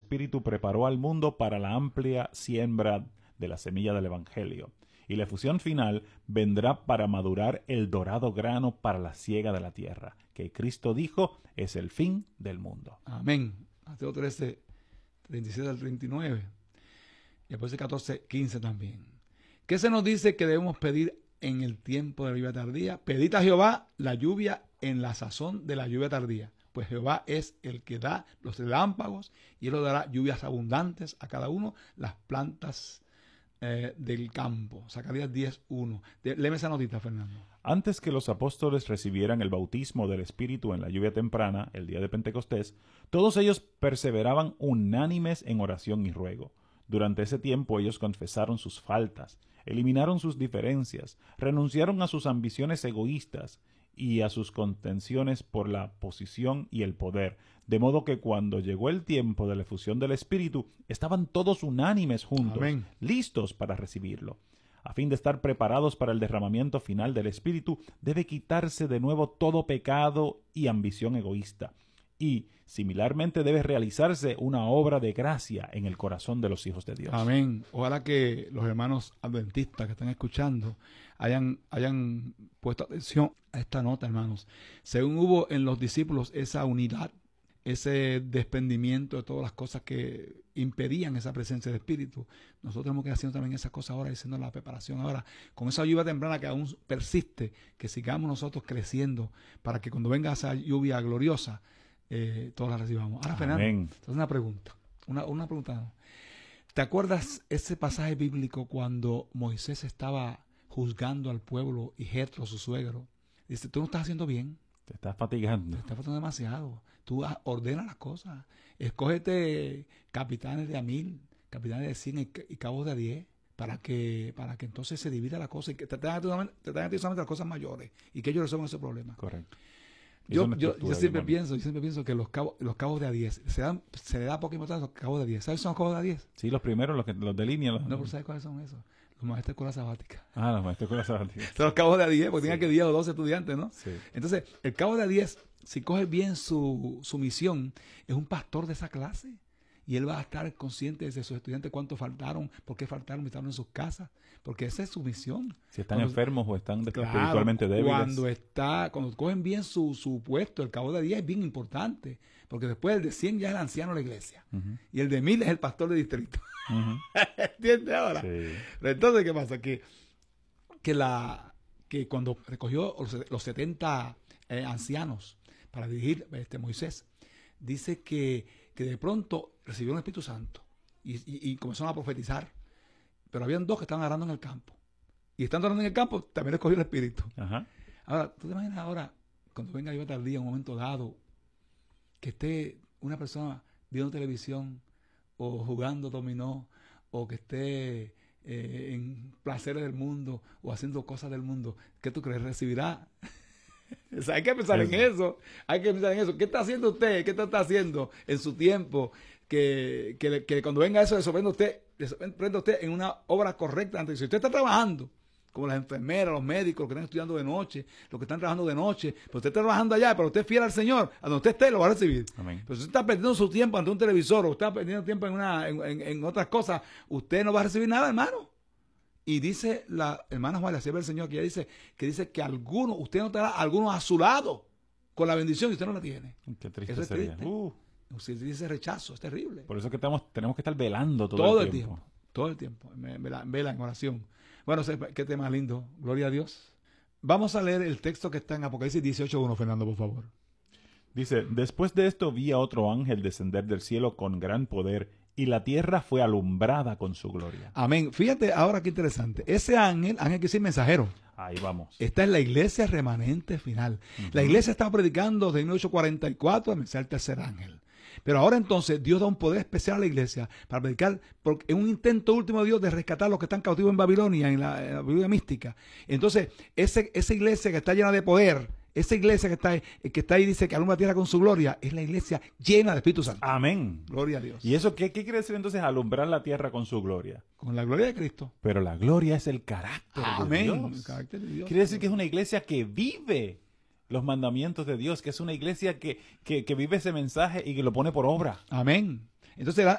Espíritu preparó al mundo para la amplia siembra de la semilla del Evangelio. Y la efusión final vendrá para madurar el dorado grano para la siega de la tierra, que Cristo dijo es el fin del mundo. Amén. Mateo 13, 37 al 39. Y después 14, 15 también. ¿Qué se nos dice que debemos pedir en el tiempo de la lluvia tardía? Pedid a Jehová la lluvia en la sazón de la lluvia tardía. Pues Jehová es el que da los relámpagos y él lo dará lluvias abundantes a cada uno, las plantas del campo. Zacarías 10:1. Léeme esa notita, Fernando. Antes que los apóstoles recibieran el bautismo del Espíritu en la lluvia temprana, el día de Pentecostés, todos ellos perseveraban unánimes en oración y ruego. Durante ese tiempo ellos confesaron sus faltas, eliminaron sus diferencias, renunciaron a sus ambiciones egoístas y a sus contenciones por la posición y el poder, de modo que cuando llegó el tiempo de la efusión del Espíritu, estaban todos unánimes juntos, Amén, listos para recibirlo. A fin de estar preparados para el derramamiento final del Espíritu, debe quitarse de nuevo todo pecado y ambición egoísta. Y, similarmente, debe realizarse una obra de gracia en el corazón de los hijos de Dios. amén. Ojalá que los hermanos adventistas que están escuchando hayan puesto atención a esta nota, hermanos. Según hubo en los discípulos esa unidad, ese desprendimiento de todas las cosas que impedían esa presencia de Espíritu, nosotros tenemos que ir haciendo también esas cosas ahora, diciendo la preparación ahora, con esa lluvia temprana que aún persiste, que sigamos nosotros creciendo para que cuando venga esa lluvia gloriosa, todos la recibamos. Ahora, Fernando, entonces una pregunta. ¿Te acuerdas ese pasaje bíblico cuando Moisés estaba juzgando al pueblo y Jetro, su suegro? Dice, tú no estás haciendo bien. Te estás fatigando. Te estás faltando demasiado. Tú ordena las cosas. Escógete capitanes de 1000, capitanes de 100 y cabos de 10 para que entonces se divida la cosa y que te tengan solamente las cosas mayores y que ellos resuelvan ese problema. Correcto. Yo siempre pienso que los cabos de a 10 se le da poca importancia a los cabos de 10. ¿Sabes qué son los cabos de a 10? Sí, los primeros, los de línea. No, pero ¿sabes cuáles son esos? Los maestros de escuela sabática. Ah, los maestros de escuela sabática. Son los cabos de a 10, porque tenían que 10 o 12 estudiantes, ¿no? Sí. Entonces, el cabo de a 10, si coge bien su misión, es un pastor de esa clase. Y él va a estar consciente de sus estudiantes cuánto faltaron, por qué faltaron, estaban en sus casas, porque esa es su misión. Si están enfermos o están espiritualmente débiles. Cuando cogen bien su puesto, el cabo de 10 es bien importante, porque después el de 100 ya es el anciano de la iglesia, y el de 1000 es el pastor de distrito. ¿Entiendes ahora? Sí. Pero entonces, ¿qué pasa? Que cuando recogió los 70 ancianos para dirigir Moisés, dice que de pronto recibió el Espíritu Santo y comenzaron a profetizar, pero habían 2 que estaban arando en el campo, y estando arando en el campo también escogió el Espíritu. Ajá. Ahora, ¿tú te imaginas ahora cuando venga lluvia tardía en un momento dado que esté una persona viendo televisión o jugando dominó o que esté en placeres del mundo o haciendo cosas del mundo? ¿Qué tú crees? ¿Recibirá? O sea, hay que pensar en eso. ¿Qué está haciendo usted? ¿Qué está haciendo en su tiempo? Que cuando venga eso le sorprenda a usted en una obra correcta. Antes, si usted está trabajando, como las enfermeras, los médicos, los que están estudiando de noche, los que están trabajando de noche, pero usted está trabajando allá, pero usted es fiel al Señor, a donde usted esté, lo va a recibir. Amén. Pero si usted está perdiendo su tiempo ante un televisor o está perdiendo tiempo en otras cosas, usted no va a recibir nada, hermano. Y dice la hermana Juan, la sierva del Señor, que dice que algunos, usted notará algunos a su lado con la bendición y usted no la tiene. Qué triste Eso es sería. triste. Si dice rechazo, es terrible. Por eso es que tenemos que estar velando todo el tiempo. Todo el tiempo. Vela en oración. Bueno, qué tema lindo. Gloria a Dios. Vamos a leer el texto que está en Apocalipsis 18:1, Fernando, por favor. Dice, después de esto vi a otro ángel descender del cielo con gran poder, y la tierra fue alumbrada con su gloria. Amén. Fíjate ahora qué interesante. Ese ángel quiere decir mensajero. Ahí vamos. Esta es la iglesia remanente final. La iglesia estaba predicando desde 1844 al mensaje del tercer ángel. Pero ahora entonces Dios da un poder especial a la iglesia para predicar en un intento último de Dios de rescatar a los que están cautivos en Babilonia, en la Babilonia mística. Entonces, esa iglesia que está llena de poder, esa iglesia que está ahí, dice que alumbra la tierra con su gloria, es la iglesia llena del Espíritu Santo. Amén. Gloria a Dios. ¿Y eso qué quiere decir entonces alumbrar la tierra con su gloria? Con la gloria de Cristo. Pero la gloria es el carácter de Dios. El carácter de Dios. Quiere decir que es una iglesia que vive los mandamientos de Dios, que es una iglesia que vive ese mensaje y que lo pone por obra. Amén. Entonces